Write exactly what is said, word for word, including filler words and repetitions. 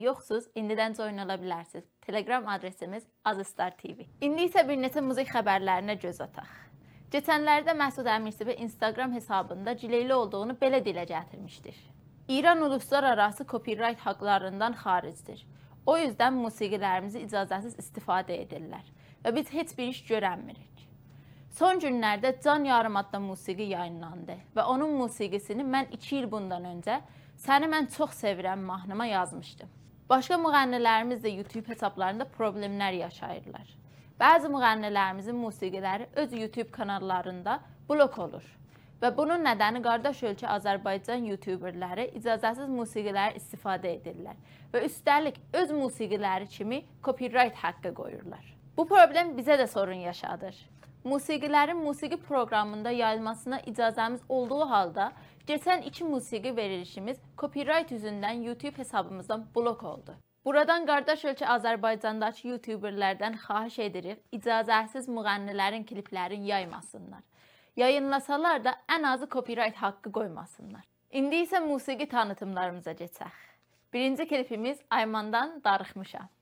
Yoxsuz, indidən join ola bilərsiniz. Telegram adresimiz Azistar T V. İndi isə bir neçə muzik xəbərlərinə göz ataq. Keçənlərdə Məsud Əmirsivə Instagram hesabında cileyli olduğunu belə dilə gətirmişdir. İran uluslararası copyright haqlarından xaricdir. O yüzden musiqilərimizi icazəsiz istifadə edirlər və biz heç bir iş görənmirik. Son günlərdə Can Yarım adlı musiqi yayınlandı və onun musiqisini mən iki il bundan öncə Səni mən çox sevirəm mahnıma yazmışdım. Başqa müğənnilərimiz də YouTube hesablarında problemlər yaşayırlar. Bəzi müğənnilərimizin musiqiləri öz YouTube kanallarında blok olur. Və bunun nədəni qardaş ölkə Azərbaycan YouTuberləri icazəsiz musiqiləri istifadə edirlər. Və üstəlik öz musiqiləri kimi copyright haqqı qoyurlar. Bu problem bizə də sorun yaşadır. Musiqilərin musiqi proqramında yayılmasına icazəmiz olduğu halda, geçən iki musiqi verilişimiz copyright yüzündən YouTube hesabımızdan blok oldu. Buradan qardaş ölkə Azərbaycandakı YouTuberlərdən xahiş edirik, icazəsiz müğənnilərin kliplərini yaymasınlar. Yayınlasalar da ən azı copyright haqqı qoymasınlar. İndi isə musiqi tanıtımlarımıza keçək. Birinci klipimiz Aymandan Darıxmışam.